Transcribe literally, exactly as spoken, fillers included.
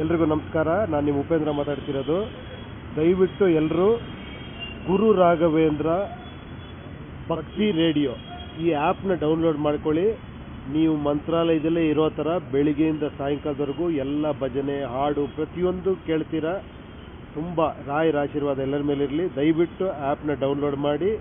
ಎಲ್ರಿಗೂ ನಮಸ್ಕಾರ. ನಾನು ನಿಮ್ಮ ಉಪೇಂದ್ರ ಮಾತಾಡ್ತಿರೋದು. ದಯವಿಟ್ಟು ಎಲ್ಲರೂ ಗುರು ರಾಘವೇಂದ್ರ ಭಕ್ತಿ ರೇಡಿಯೋ ಈ ಆ್ಯಪ್ನ ಡೌನ್ಲೋಡ್ ಮಾಡ್ಕೊಳ್ಳಿ. ನೀವು ಮಂತ್ರಾಲಯದಲ್ಲೇ ಇರೋ ಥರ ಬೆಳಿಗ್ಗೆಯಿಂದ ಸಾಯಂಕಾಲದವರೆಗೂ ಎಲ್ಲ ಭಜನೆ ಹಾಡು ಪ್ರತಿಯೊಂದು ಕೇಳ್ತೀರಾ. ತುಂಬ ರಾಯರ ಆಶೀರ್ವಾದ ಎಲ್ಲರ ಮೇಲಿರಲಿ. ದಯವಿಟ್ಟು ಆ್ಯಪ್ನ ಡೌನ್ಲೋಡ್ ಮಾಡಿ